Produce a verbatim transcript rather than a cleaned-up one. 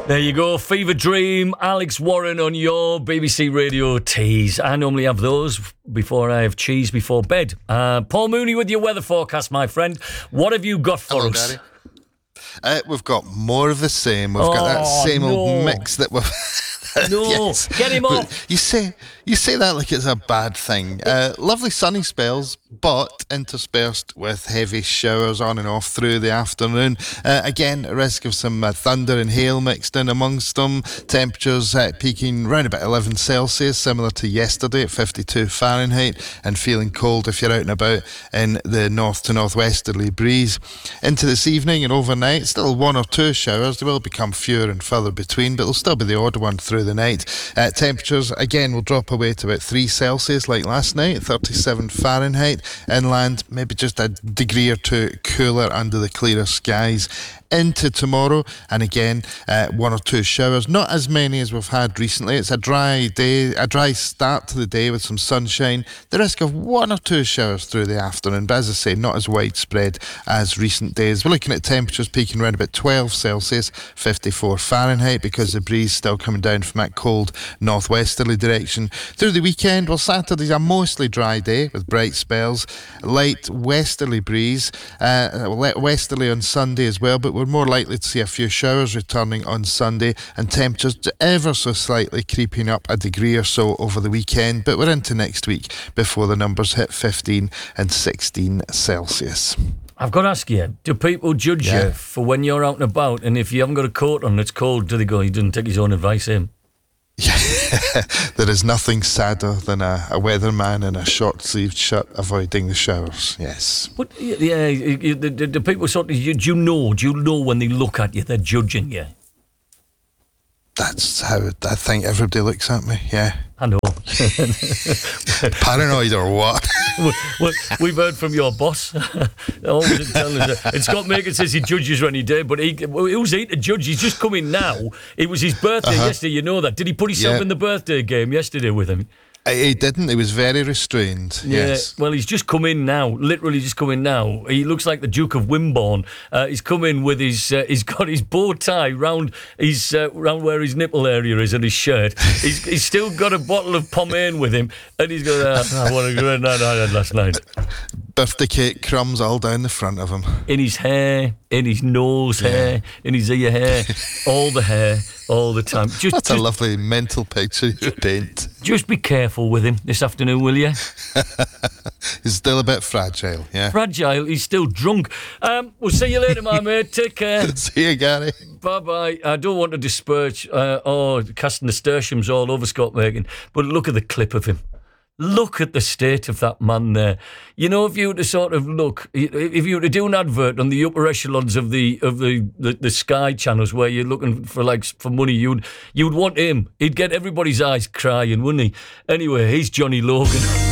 There you go, Fever Dream, Alex Warren on your B B C Radio Tees. I normally have those before I have cheese before bed. Uh, Paul Mooney with your weather forecast, my friend. What have you got for Hello, us? Daddy. Uh, we've got more of the same. We've oh, got that same no. old mix that we've... No, yes. Get him off. You say you say that like it's a bad thing. Uh, lovely sunny spells, but interspersed with heavy showers on and off through the afternoon. Uh, again, a risk of some uh, thunder and hail mixed in amongst them. Temperatures uh, peaking around about eleven Celsius, similar to yesterday at fifty-two Fahrenheit, and feeling cold if you're out and about in the north to northwesterly breeze. Into this evening and overnight, still one or two showers. They will become fewer and further between, but there'll still be the odd one through the night. Uh, temperatures again will drop away to about three Celsius like last night, thirty-seven Fahrenheit. Inland maybe just a degree or two cooler under the clearer skies. Into tomorrow, and again uh, one or two showers, not as many as we've had recently. It's a dry day, a dry start to the day with some sunshine. The risk of one or two showers through the afternoon, but as I say, not as widespread as recent days. We're looking at temperatures peaking around about twelve Celsius, fifty-four Fahrenheit, because the breeze still coming down from that cold northwesterly direction. Through the weekend, well, Saturday's a mostly dry day with bright spells, light westerly breeze, uh, westerly on Sunday as well, but we're more likely to see a few showers returning on Sunday, and temperatures ever so slightly creeping up a degree or so over the weekend, but we're into next week before the numbers hit fifteen and sixteen Celsius. I've got to ask you, do people judge yeah. you for when you're out and about, and if you haven't got a coat on, it's cold, do they go, he didn't take his own advice in? There is nothing sadder than a, a weatherman in a short-sleeved shirt avoiding the showers. Yes. But yeah, the, the, the people sort of, do you know? Do you know when they look at you, they're judging you? That's how I think everybody looks at me. Yeah. I know. Paranoid or what? we, we've heard from your boss. Always telling us that. And Scott Makin says he judges when he did, but he, who's he to judge? He's just coming now. It was his birthday uh-huh. yesterday, you know that. Did he put himself yeah. in the birthday game yesterday with him? He didn't. He was very restrained. Yeah, yes. Well, he's just come in now. Literally, just come in now. He looks like the Duke of Wimborne. Uh, he's come in with his. Uh, he's got his bow tie round his uh, round where his nipple area is on his shirt. He's, he's still got a bottle of pomade with him, and he's got. Uh, oh, what a great night I had last night. Birthday cake crumbs all down the front of him. In his hair, in his nose yeah. hair, in his ear hair, all the hair, all the time. Just, That's just, a lovely mental picture you paint. Just be careful with him this afternoon, will you? He's still a bit fragile, yeah. Fragile? He's still drunk. Um, we'll see you later, my mate. Take care. See you, Gary. Bye-bye. I don't want to disperse uh, or casting nasturtiums all over Scott Makin, but look at the clip of him. Look at the state of that man there. You know, if you were to sort of look, if you were to do an advert on the upper echelons of the of the, the, the Sky channels where you're looking for like for money, you'd you'd want him. He'd get everybody's eyes crying, wouldn't he? Anyway, he's Johnny Logan.